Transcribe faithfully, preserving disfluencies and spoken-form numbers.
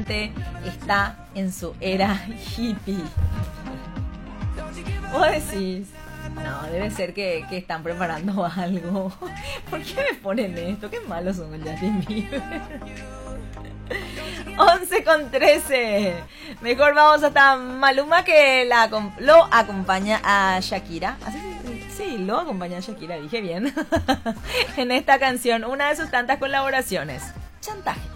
realmente está en su era hippie. Vos decís, no, debe ser que, que están preparando algo. ¿Por qué me ponen esto? Qué malos son con Justin Bieber. once con trece. Mejor vamos hasta Maluma, que la, lo acompaña a Shakira. ¿Así? Sí, lo acompaña a Shakira, dije bien. En esta canción, una de sus tantas colaboraciones. Chantaje.